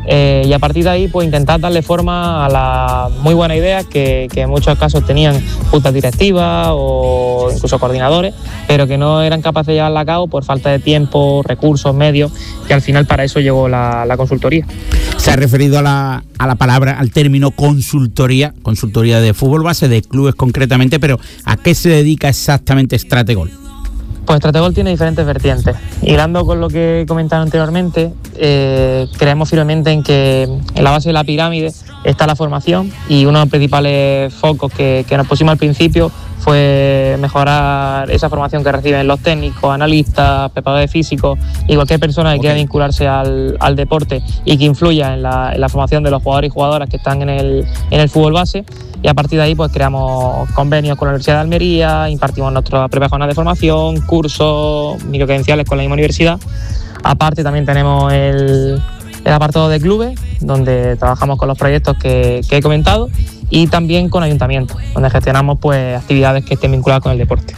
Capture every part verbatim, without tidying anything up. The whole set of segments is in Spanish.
eh, y a partir de ahí pues intentar darle forma a las muy buenas ideas que, que en muchos casos tenían juntas directivas o incluso coordinadores, pero que no eran capaces de llevarla a cabo por falta de tiempo, recursos, medios, que al final para eso llegó la, la consultoría. Se ha referido a la, a la palabra, al término consultoría, consultoría de fútbol base, de clubes concretamente, pero ¿a qué se dedica exactamente Strategol? Pues Strategol tiene diferentes vertientes. Hilando con lo que he comentado anteriormente, eh, creemos firmemente en que en la base de la pirámide está la formación, y uno de los principales focos que, que nos pusimos al principio fue mejorar esa formación que reciben los técnicos, analistas, preparadores físicos y cualquier persona que okay. quiera vincularse al, al deporte y que influya en la, en la formación de los jugadores y jugadoras que están en el, en el fútbol base. Y a partir de ahí pues creamos convenios con la Universidad de Almería, impartimos nuestras propias jornadas de formación, cursos, microcredenciales con la misma universidad. Aparte también tenemos el, el apartado de clubes, donde trabajamos con los proyectos que, que he comentado, y también con ayuntamientos, donde gestionamos pues actividades que estén vinculadas con el deporte.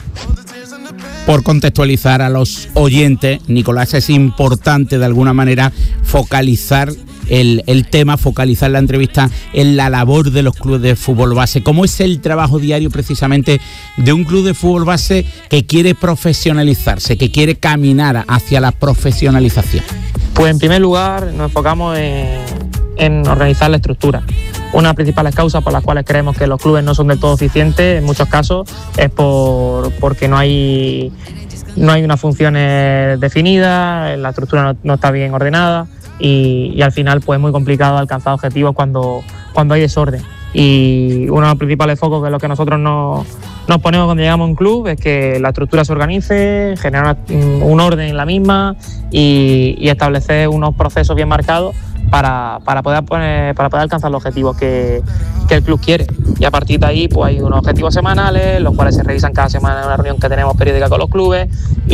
Por contextualizar a los oyentes, Nicolás, es importante de alguna manera focalizar el, el tema, focalizar la entrevista en la labor de los clubes de fútbol base. ¿Cómo es el trabajo diario precisamente de un club de fútbol base que quiere profesionalizarse, que quiere caminar hacia la profesionalización? Pues en primer lugar nos enfocamos en, en organizar la estructura. Una de las principales causas por las cuales creemos que los clubes no son del todo eficientes en muchos casos es por porque no hay no hay unas funciones definidas, la estructura no, no está bien ordenada y, y al final pues es muy complicado alcanzar objetivos cuando, cuando hay desorden. Y uno de los principales focos que es lo que nosotros nos, nos ponemos cuando llegamos a un club es que la estructura se organice, generar un orden en la misma y, y establecer unos procesos bien marcados para, para, poder, poner, para poder alcanzar los objetivos que, que el club quiere. Y a partir de ahí pues hay unos objetivos semanales, los cuales se revisan cada semana en una reunión que tenemos periódica con los clubes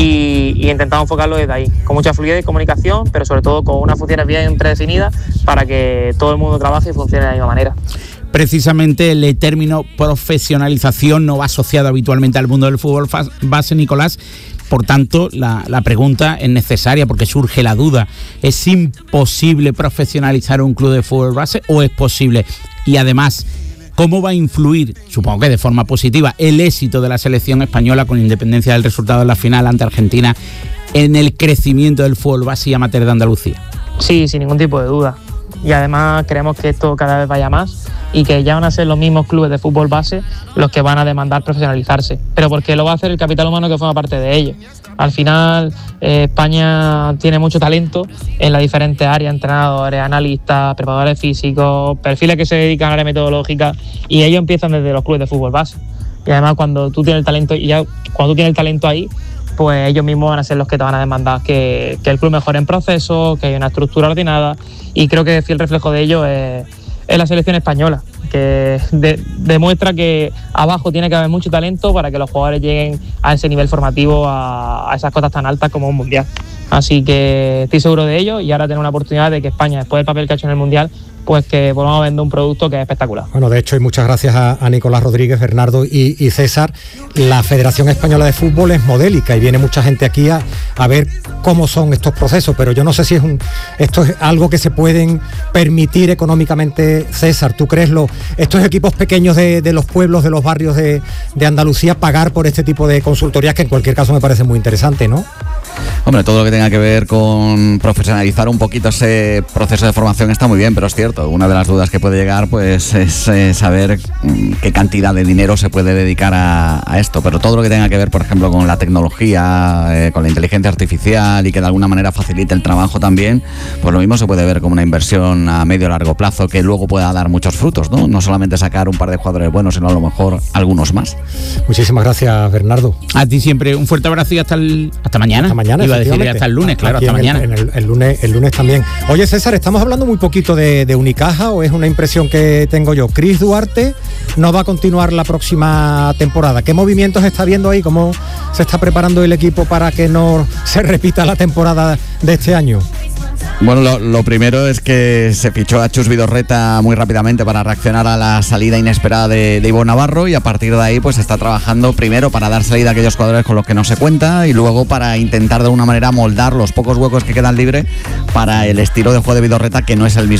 y, y intentamos enfocarlo desde ahí, con mucha fluidez y comunicación, pero sobre todo con unas funciones bien predefinidas para que todo el mundo trabaje y funcione de la misma manera. Precisamente el término profesionalización no va asociado habitualmente al mundo del fútbol base, Nicolás. Por tanto, la, la pregunta es necesaria porque surge la duda. ¿Es imposible profesionalizar un club de fútbol base o es posible? Y además, ¿cómo va a influir, supongo que de forma positiva, el éxito de la selección española, con independencia del resultado de la final ante Argentina, en el crecimiento del fútbol base y amateur de Andalucía? Sí, sin ningún tipo de duda. Y además creemos que esto cada vez vaya más y que ya van a ser los mismos clubes de fútbol base los que van a demandar profesionalizarse, pero porque lo va a hacer el capital humano que forma parte de ellos. Al final eh, España tiene mucho talento en las diferentes áreas, entrenadores, analistas, preparadores físicos, perfiles que se dedican a área metodológica, y ellos empiezan desde los clubes de fútbol base. Y además cuando tú tienes el talento y ya cuando tú tienes el talento ahí, pues ellos mismos van a ser los que te van a demandar que, que el club mejore en procesos, que haya una estructura ordenada, y creo que el fiel reflejo de ello es, es la selección española, que de, demuestra que abajo tiene que haber mucho talento para que los jugadores lleguen a ese nivel formativo, a, a esas cotas tan altas como un mundial. Así que estoy seguro de ello, y ahora tenemos una oportunidad de que España, después del papel que ha hecho en el mundial, pues que volvamos a vender un producto que es espectacular. Bueno, de hecho, y muchas gracias a, a Nicolás Rodríguez, Bernardo y, y César, la Federación Española de Fútbol es modélica y viene mucha gente aquí a, a ver cómo son estos procesos, pero yo no sé si es un, esto es algo que se pueden permitir económicamente. César, ¿tú crees lo, estos equipos pequeños de, de los pueblos, de los barrios de, de Andalucía, pagar por este tipo de consultorías, que en cualquier caso me parece muy interesante, ¿no? Hombre, todo lo que tenga que ver con profesionalizar un poquito ese proceso de formación está muy bien, pero es cierto, una de las dudas que puede llegar pues es eh, saber qué cantidad de dinero se puede dedicar a, a esto, pero todo lo que tenga que ver, por ejemplo, con la tecnología, eh, con la inteligencia artificial y que de alguna manera facilite el trabajo también, pues lo mismo se puede ver como una inversión a medio o largo plazo que luego pueda dar muchos frutos, ¿no? No solamente sacar un par de jugadores buenos, sino a lo mejor algunos más. Muchísimas gracias, Bernardo. A ti siempre un fuerte abrazo y hasta, el, hasta mañana. Hasta mañana, iba a decir hasta el lunes, claro, aquí hasta en mañana. El, en el, el, lunes, el lunes también. Oye, César, estamos hablando muy poquito de, de Unicaja, o es una impresión que tengo yo. Chris Duarte no va a continuar la próxima temporada. ¿Qué movimientos está viendo ahí? ¿Cómo se está preparando el equipo para que no se repita la temporada de este año? Bueno, lo, lo primero es que se fichó a Chus Vidorreta muy rápidamente para reaccionar a la salida inesperada de, de Ivo Navarro, y a partir de ahí pues está trabajando primero para dar salida a aquellos jugadores con los que no se cuenta y luego para intentar de alguna manera moldar los pocos huecos que quedan libres para el estilo de juego de Vidorreta, que no es el mismo